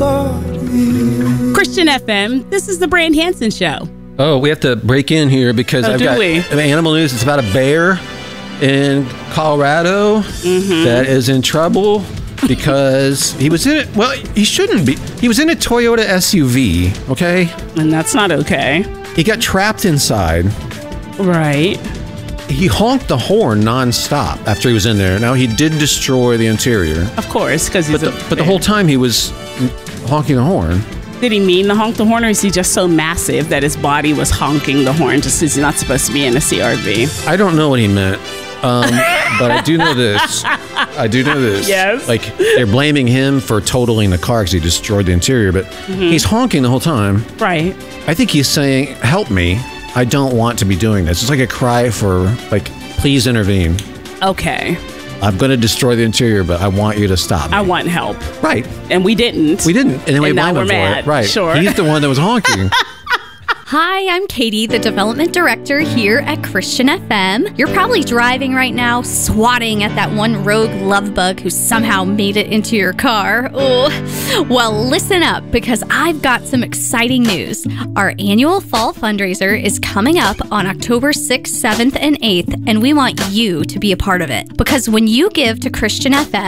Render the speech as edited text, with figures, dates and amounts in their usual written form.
Christian FM, this is the Brand Hansen Show. Oh, we have to break in here because I've got animal news. It's about a bear in Colorado that is in trouble because he was in it. Well, he shouldn't be. He was in a Toyota SUV, okay? And that's not okay. He got trapped inside. Right. He honked the horn nonstop after he was in there. Now, he did destroy the interior. Of course, because he's But the whole time he was honking the horn. Did he mean to honk the horn, or is he just so massive that his body was honking the horn just because he's not supposed to be in a CRV? I don't know what he meant, but I do know this. Yes. Like, they're blaming him for totaling the car because he destroyed the interior, but he's honking the whole time. Right. I think he's saying, help me. I don't want to be doing this. It's like a cry for, like, please intervene. Okay. I'm going to destroy the interior, but I want you to stop me. I want help. Right. And we didn't. And then we blamed him for mad. it. Right. Sure. He's the one that was honking. Hi, I'm Katie, the development director here at Christian FM. You're probably driving right now, swatting at that one rogue love bug who somehow made it into your car. Oh, well, listen up, because I've got some exciting news. Our annual fall fundraiser is coming up on October 6th, 7th, and 8th, and we want you to be a part of it. Because when you give to Christian FM,